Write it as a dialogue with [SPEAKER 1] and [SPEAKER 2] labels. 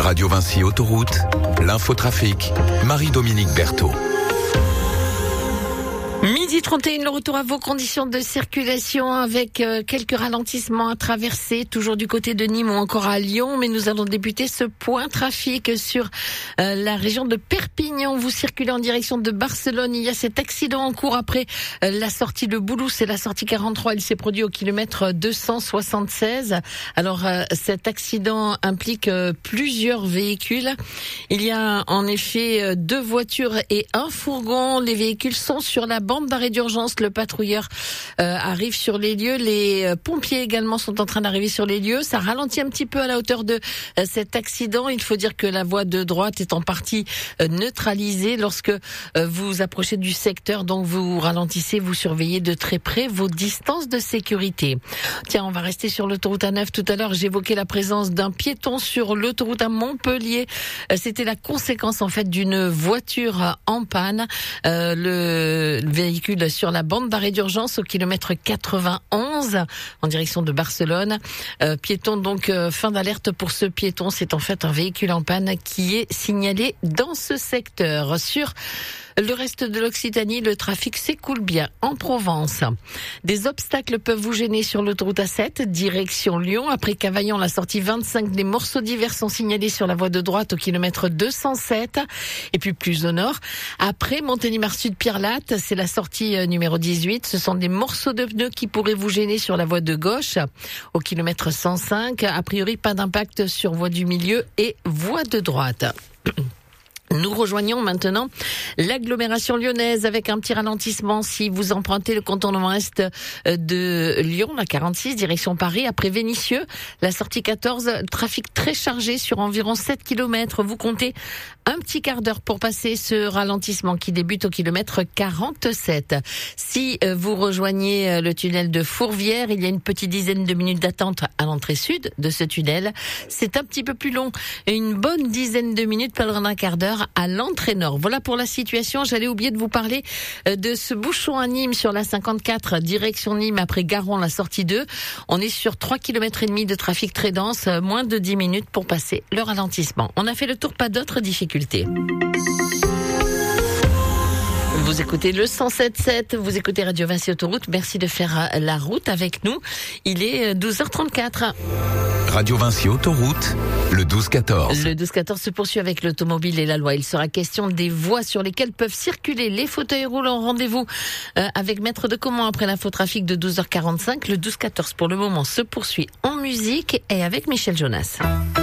[SPEAKER 1] Radio Vinci Autoroute, l'infotrafic, Marie-Dominique Berthaud.
[SPEAKER 2] Midi 31, le retour à vos conditions de circulation avec quelques ralentissements à traverser, toujours du côté de Nîmes ou encore à Lyon. Mais nous allons débuter ce point trafic sur la région de Perpignan. Vous circulez en direction de Barcelone. Il y a cet accident en cours après la sortie de Boulous, c'est la sortie 43. Il s'est produit au kilomètre 276. Alors cet accident implique plusieurs véhicules. Il y a en effet 2 voitures et un fourgon. Les véhicules sont sur la bande d'arrêt d'urgence. Le patrouilleur arrive sur les lieux. Les pompiers également sont en train d'arriver sur les lieux. Ça ralentit un petit peu à la hauteur de cet accident. Il faut dire que la voie de droite est en partie neutralisée lorsque vous approchez du secteur. Donc vous ralentissez, vous surveillez de très près vos distances de sécurité. Tiens, on va rester sur l'autoroute A9. Tout à l'heure, j'évoquais la présence d'un piéton sur l'autoroute à Montpellier. C'était la conséquence en fait d'une voiture en panne. Le véhicule sur la bande d'arrêt d'urgence au kilomètre 91 en direction de Barcelone. Piéton donc, fin d'alerte pour ce piéton. C'est en fait un véhicule en panne qui est signalé dans ce secteur. Sur le reste de l'Occitanie, le trafic s'écoule bien en Provence. Des obstacles peuvent vous gêner sur l'autoroute A7, direction Lyon. Après Cavaillon, la sortie 25, des morceaux divers sont signalés sur la voie de droite au kilomètre 207. Et puis plus au nord, après Montélimar Sud Pierre-Latte, c'est la sortie numéro 18. Ce sont des morceaux de pneus qui pourraient vous gêner sur la voie de gauche au kilomètre 105. A priori, pas d'impact sur voie du milieu et voie de droite. Nous rejoignons maintenant l'agglomération lyonnaise avec un petit ralentissement si vous empruntez le contournement est de Lyon, la 46, direction Paris. Après Vénissieux, la sortie 14, trafic très chargé sur environ 7 km. Vous comptez un petit quart d'heure pour passer ce ralentissement qui débute au kilomètre 47. Si vous rejoignez le tunnel de Fourvière, il y a une petite dizaine de minutes d'attente à l'entrée sud de ce tunnel. C'est un petit peu plus long, une bonne dizaine de minutes, pas loin d'un quart d'heure à l'entrée nord. Voilà pour la situation. J'allais oublier de vous parler de ce bouchon à Nîmes sur la 54, direction Nîmes après Garon, la sortie 2. On est sur 3,5 km de trafic très dense, moins de 10 minutes pour passer le ralentissement. On a fait le tour, pas d'autres difficultés. Vous écoutez le 107.7, vous écoutez Radio Vinci Autoroute. Merci de faire la route avec nous. Il est 12h34.
[SPEAKER 1] Radio Vinci Autoroute, le 12-14.
[SPEAKER 2] Le 12-14 se poursuit avec l'automobile et la loi. Il sera question des voies sur lesquelles peuvent circuler les fauteuils roulants. Rendez-vous avec Maître de Comment après l'infotrafic de 12h45. Le 12-14 pour le moment se poursuit en musique et avec Michel Jonas.